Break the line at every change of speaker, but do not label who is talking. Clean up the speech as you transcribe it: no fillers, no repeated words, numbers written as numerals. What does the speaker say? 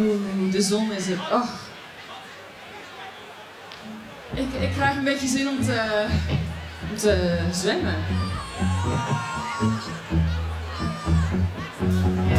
Oeh, de zon is er. Oh. Ik krijg een beetje zin om te zwemmen.